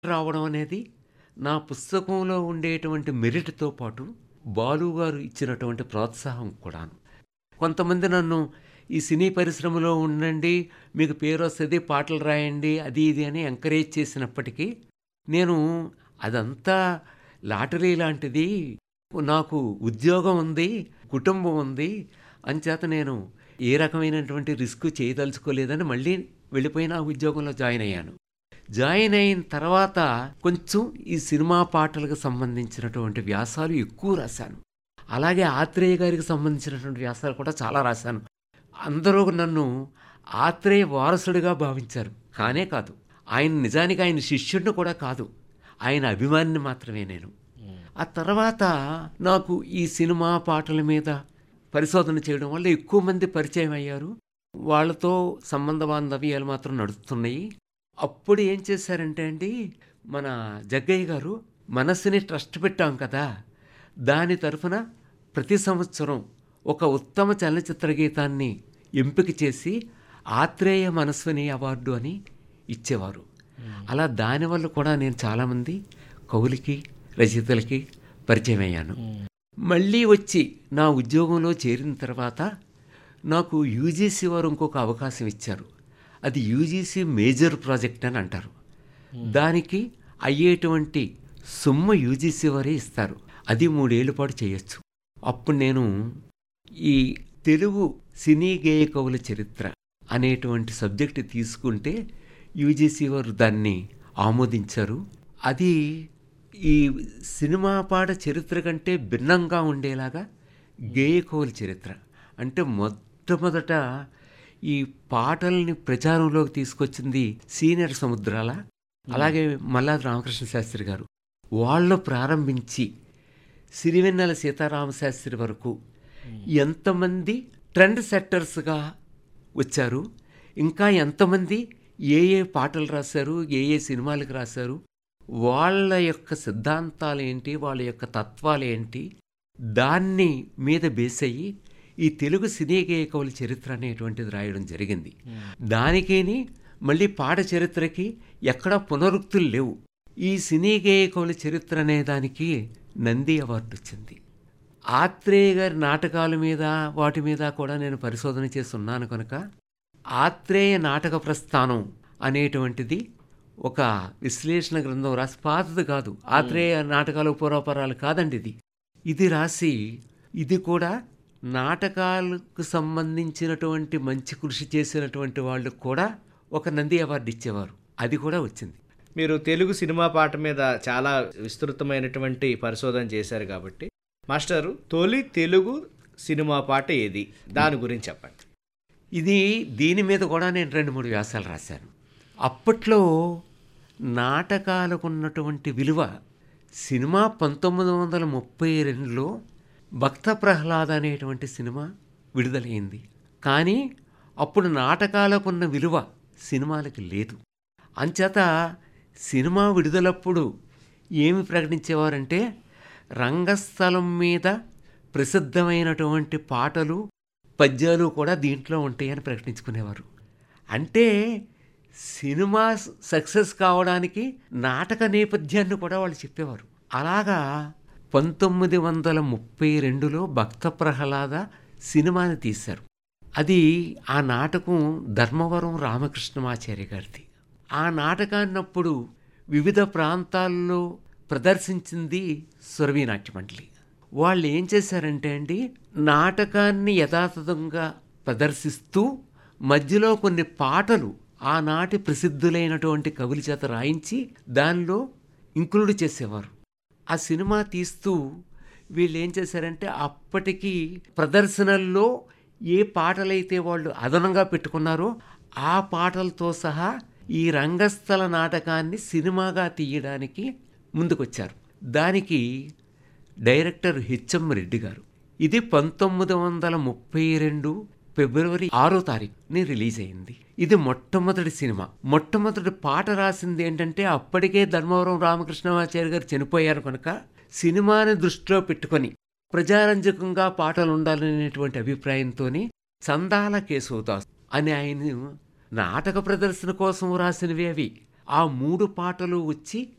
రావడం అనేది నా పుస్తకంలో ఉండేటువంటి మెరిట్‌తో పాటు బాలు గారు ఇచ్చినటువంటి ప్రోత్సాహం కూడాను. కొంతమంది నన్ను ఈ సినీ పరిశ్రమలో ఉండండి, మీకు పేరొస్తది, పాటలు రాయండి, అది ఇది అని ఎంకరేజ్ చేసినప్పటికీ, నేను అదంతా లాటరీ లాంటిది. నాకు ఉద్యోగం ఉంది, కుటుంబం ఉంది. అంచేత నేను ఏ రకమైనటువంటి రిస్క్ చేయదలుచుకోలేదని మళ్ళీ వెళ్ళిపోయి నా ఉద్యోగంలో జాయిన్ అయ్యాను. జాయిన్ అయిన తర్వాత కొంచెం ఈ సినిమా పాటలకు సంబంధించినటువంటి వ్యాసాలు ఎక్కువ రాశాను. అలాగే ఆత్రేయ గారికి సంబంధించినటువంటి వ్యాసాలు కూడా చాలా రాశాను. అందరూ నన్ను ఆత్రేయ వారసుడిగా భావించారు. కానే కాదు. నిజానికి ఆయన శిష్యుడిని కూడా కాదు. ఆయన అభిమానిని మాత్రమే నేను. ఆ తర్వాత నాకు ఈ సినిమా పాటల మీద పరిశోధన చేయడం వల్ల ఎక్కువ మంది పరిచయం అయ్యారు. వాళ్ళతో సంబంధ బాంధవ్యాలు మాత్రం నడుస్తున్నాయి. అప్పుడు ఏం చేశారంటే అండి, మన జగ్గయ్య గారు మనస్సుని ట్రస్ట్ పెట్టాం కదా, దాని తరఫున ప్రతి సంవత్సరం ఒక ఉత్తమ చలనచిత్ర గీతాన్ని ఎంపిక చేసి ఆత్రేయ మనస్విని అవార్డు అని ఇచ్చేవారు. అలా దానివల్ల కూడా నేను చాలామంది కవులకి, రచయితలకి పరిచయం అయ్యాను. మళ్ళీ వచ్చి నా ఉద్యోగంలో చేరిన తర్వాత నాకు యూజీసీ వారు ఇంకొక అవకాశం ఇచ్చారు. అది యూజీసీ మేజర్ ప్రాజెక్ట్ అని అంటారు. దానికి అయ్యేటువంటి సొమ్ము యూజీసీ వారే ఇస్తారు. అది 3 ఏళ్ల పాటు చేయొచ్చు. అప్పుడు నేను ఈ తెలుగు సినీ గేయ కవుల చరిత్ర అనేటువంటి సబ్జెక్టు తీసుకుంటే యూజీసీ వారు దాన్ని ఆమోదించారు. అది ఈ సినిమా పాట చరిత్ర కంటే భిన్నంగా ఉండేలాగా గేయ కవుల చరిత్ర అంటే మొట్టమొదట ఈ పాటల్ని ప్రచారంలోకి తీసుకొచ్చింది సీనియర్ సముద్రాల, అలాగే మల్లాది రామకృష్ణ శాస్త్రి గారు. వాళ్ళు ప్రారంభించి సిరివెన్నెల సీతారామశాస్త్రి వరకు ఎంతమంది ట్రెండ్ సెట్టర్స్గా వచ్చారు, ఇంకా ఎంతమంది ఏ ఏ పాటలు రాశారు, ఏ ఏ సినిమాలకు రాశారు, వాళ్ళ యొక్క సిద్ధాంతాలు ఏంటి, వాళ్ళ యొక్క తత్వాలు ఏంటి, దాన్ని మీద బేస్ అయ్యి ఈ తెలుగు సినీ గేయ కవుల చరిత్ర అనేటువంటిది రాయడం జరిగింది. దానికేని మళ్ళీ పాట చరిత్రకి ఎక్కడా పునరుక్తులు లేవు. ఈ సినీ గేయ కవుల చరిత్ర అనే దానికి నంది అవార్డు వచ్చింది. ఆత్రేయ గారి నాటకాల మీద వాటి మీద కూడా నేను పరిశోధన చేసి ఉన్నాను కనుక ఆత్రేయ నాటక ప్రస్థానం అనేటువంటిది ఒక విశ్లేషణ గ్రంథం రాసి, పాతది కాదు, ఆత్రేయ నాటకాలు పూర్వపరాలు కాదండి ఇది రాసి, ఇది కూడా నాటకాలకు సంబంధించినటువంటి మంచి కృషి చేసినటువంటి వాళ్ళకు కూడా ఒక నంది అవార్డు ఇచ్చేవారు. అది కూడా వచ్చింది. మీరు తెలుగు సినిమా పాట మీద చాలా విస్తృతమైనటువంటి పరిశోధన చేశారు కాబట్టి మాస్టరు, తొలి తెలుగు సినిమా పాట ఏది, దాని గురించి చెప్పండి. దీని మీద కూడా నేను 2-3 వ్యాసాలు రాశాను. అప్పట్లో నాటకాలకు ఉన్నటువంటి విలువ, సినిమా 1932లో భక్త ప్రహ్లాద అనేటువంటి సినిమా విడుదలైంది. కానీ అప్పుడు నాటకాలకున్న విలువ సినిమాలకి లేదు. అంచేత సినిమా విడుదలప్పుడు ఏమి ప్రకటించేవారంటే రంగస్థలం మీద ప్రసిద్ధమైనటువంటి పాటలు, పద్యాలు కూడా దీంట్లో ఉంటాయని ప్రకటించుకునేవారు. అంటే సినిమా సక్సెస్ కావడానికి నాటక నేపథ్యాన్ని కూడా వాళ్ళు చెప్పేవారు. అలాగా 1932లో భక్త ప్రహ్లాద సినిమాని తీశారు. ఆ నాటకం ధర్మవరం రామకృష్ణమాచార్య గారిది. ఆ నాటకాన్నప్పుడు వివిధ ప్రాంతాల్లో ప్రదర్శించింది సురభి నాట్య మండలి. వాళ్ళు ఏం చేశారంటే అండి, నాటకాన్ని యథాతథంగా ప్రదర్శిస్తూ మధ్యలో కొన్ని పాటలు ఆనాటి ప్రసిద్ధులైనటువంటి కవుల చేత రాయించి దానిలో ఇంక్లూడ్ చేసేవారు. ఆ సినిమా తీస్తూ వీళ్ళు ఏం చేశారంటే అప్పటికి ప్రదర్శనల్లో ఏ పాటలైతే వాళ్ళు అదనంగా పెట్టుకున్నారో ఆ పాటలతో సహా ఈ రంగస్థల నాటకాన్ని సినిమాగా తీయడానికి ముందుకొచ్చారు. దానికి డైరెక్టర్ హెచ్ఎం రెడ్డి గారు. ఇది 1932 ఫిబ్రవరి 6వ తారీఖుని రిలీజ్ అయింది. ఇది మొట్టమొదటి సినిమా. మొట్టమొదటి పాట రాసింది ఏంటంటే అప్పటికే ధర్మవరం రామకృష్ణమాచార్య గారు చనిపోయారు కనుక సినిమాని దృష్టిలో పెట్టుకొని ప్రజారంజకంగా పాటలు ఉండాలనేటువంటి అభిప్రాయంతో చందాల కేశవదాస్ అని ఆయన నాటక ప్రదర్శన కోసం రాసినవి అవి. ఆ 3 పాటలు వచ్చి